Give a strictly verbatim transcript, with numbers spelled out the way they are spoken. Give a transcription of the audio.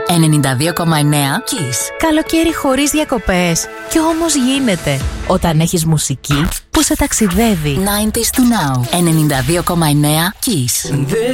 ενενήντα δύο κόμμα εννέα Kiss. Καλοκαίρι χωρίς διακοπές. Κι όμως γίνεται. Όταν έχεις μουσική που σε ταξιδεύει. ενενήντα to now. ενενήντα δύο κόμμα εννέα Kiss.